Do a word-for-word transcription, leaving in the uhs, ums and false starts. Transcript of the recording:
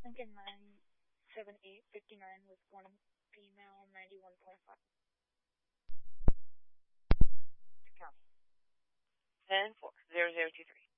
Lincoln nine seven eight fifty-nine with one female ninety-one point five. County. ten four zero zero two three.